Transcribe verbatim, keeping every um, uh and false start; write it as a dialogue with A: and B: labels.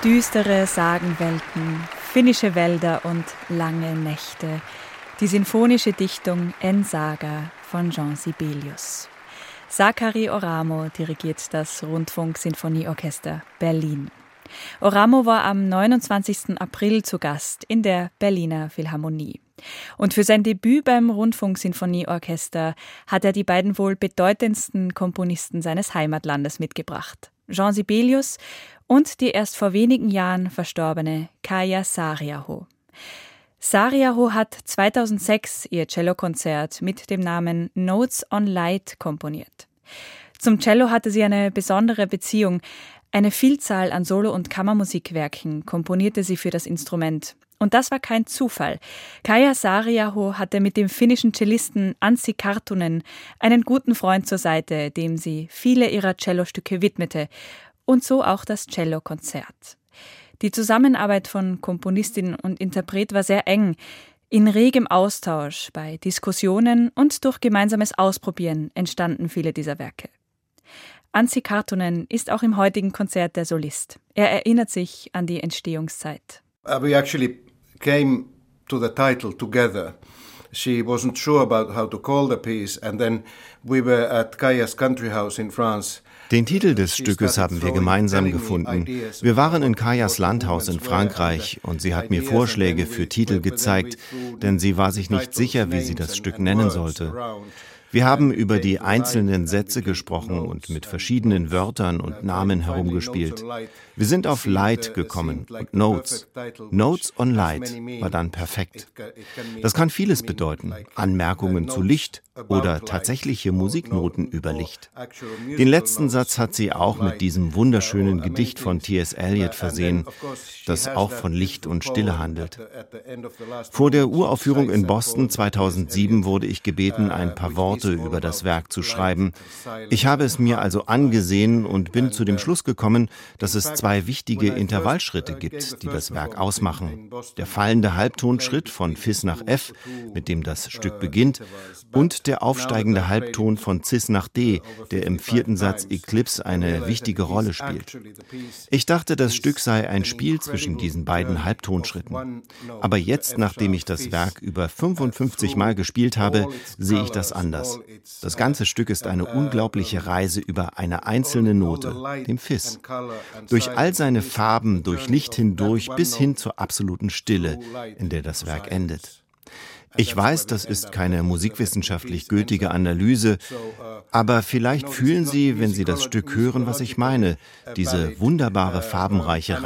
A: Düstere Sagenwelten, finnische Wälder und lange Nächte. Die sinfonische Dichtung En Saga von Jean Sibelius. Sakari Oramo dirigiert das Rundfunk-Sinfonieorchester Berlin. Oramo war am neunundzwanzigsten April zu Gast in der Berliner Philharmonie. Und für sein Debüt beim Rundfunk-Sinfonieorchester hat er die beiden wohl bedeutendsten Komponisten seines Heimatlandes mitgebracht. Jean Sibelius und die erst vor wenigen Jahren verstorbene Kaija Saariaho. Saariaho hat zweitausendsechs ihr Cellokonzert mit dem Namen Notes on Light komponiert. Zum Cello hatte sie eine besondere Beziehung. Eine Vielzahl an Solo- und Kammermusikwerken komponierte sie für das Instrument. Und das war kein Zufall. Kaija Saariaho hatte mit dem finnischen Cellisten Anssi Karttunen einen guten Freund zur Seite, dem sie viele ihrer Cellostücke widmete. Und so auch das Cellokonzert. Die Zusammenarbeit von Komponistin und Interpret war sehr eng, in regem Austausch, bei Diskussionen und durch gemeinsames Ausprobieren entstanden viele dieser Werke. Anssi Karttunen ist auch im heutigen Konzert der Solist. Er erinnert sich an die Entstehungszeit.
B: Uh, we actually came to the title together. She wasn't sure about how to call the piece, and then we were at Kaija's country house in France.
C: Den Titel des Stückes haben wir gemeinsam gefunden. Wir waren in Kaijas Landhaus in Frankreich und sie hat mir Vorschläge für Titel gezeigt, denn sie war sich nicht sicher, wie sie das Stück nennen sollte. Wir haben über die einzelnen Sätze gesprochen und mit verschiedenen Wörtern und Namen herumgespielt. Wir sind auf Light gekommen und Notes. Notes on Light war dann perfekt. Das kann vieles bedeuten. Anmerkungen zu Licht oder tatsächliche Musiknoten über Licht. Den letzten Satz hat sie auch mit diesem wunderschönen Gedicht von T S Eliot versehen, das auch von Licht und Stille handelt. Vor der Uraufführung in Boston zweitausendsieben wurde ich gebeten, ein paar Worte über das Werk zu schreiben. Ich habe es mir also angesehen und bin zu dem Schluss gekommen, dass es zwei wichtige Intervallschritte gibt, die das Werk ausmachen. Der fallende Halbtonschritt von Fis nach F, mit dem das Stück beginnt, und der aufsteigende Halbton von Cis nach D, der im vierten Satz Eclipse eine wichtige Rolle spielt. Ich dachte, das Stück sei ein Spiel zwischen diesen beiden Halbtonschritten. Aber jetzt, nachdem ich das Werk über fünfundfünfzig Mal gespielt habe, sehe ich das anders. Das ganze Stück ist eine unglaubliche Reise über eine einzelne Note, dem Fis. Durch all seine Farben, durch Licht hindurch bis hin zur absoluten Stille, in der das Werk endet. Ich weiß, das ist keine musikwissenschaftlich gültige Analyse, aber vielleicht fühlen Sie, wenn Sie das Stück hören, was ich meine, diese wunderbare, farbenreiche